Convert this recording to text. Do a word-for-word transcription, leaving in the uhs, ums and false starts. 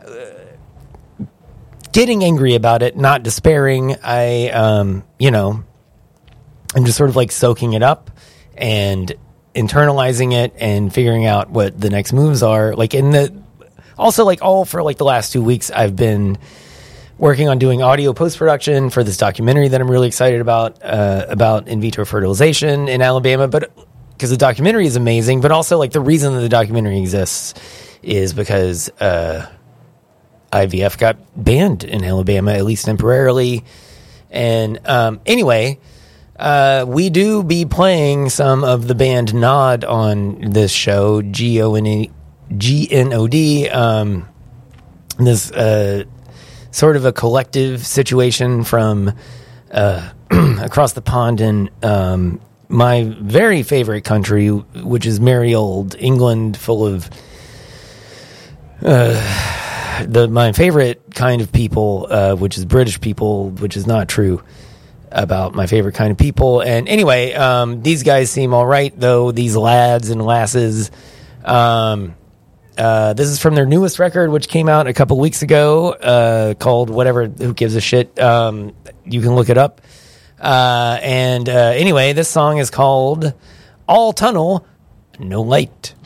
getting angry about it, not despairing. I, um, you know, I'm just sort of like soaking it up and internalizing it and figuring out what the next moves are. Like in the, also like all for like the last two weeks, I've been working on doing audio post-production for this documentary that I'm really excited about, uh, about in vitro fertilization in Alabama, but because the documentary is amazing, but also like the reason that the documentary exists is because, uh, I V F got banned in Alabama, at least temporarily. And um, anyway, uh, we do be playing some of the band Nod on this show, G O N E G N O D. Um, this uh, sort of a collective situation from uh, across the pond in um, my very favorite country, which is merry old England, full of... Uh, The my favorite kind of people, uh, which is British people, which is not true about my favorite kind of people. And anyway, um, these guys seem all right, though, these lads and lasses. Um, uh, this is from their newest record, which came out a couple weeks ago, uh, called whatever, who gives a shit. Um, you can look it up. Uh, and uh, anyway, this song is called All Tunnel, No Light.